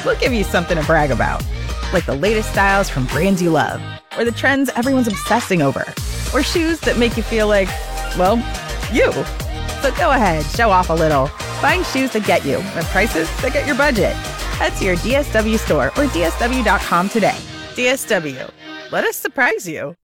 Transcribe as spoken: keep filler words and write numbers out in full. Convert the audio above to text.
we'll give you something to brag about, like the latest styles from brands you love, or the trends everyone's obsessing over, or shoes that make you feel like, well, you. So go ahead, show off a little. Find shoes that get you at prices that get your budget. Head to your D S W store or D S W dot com today. D S W, let us surprise you.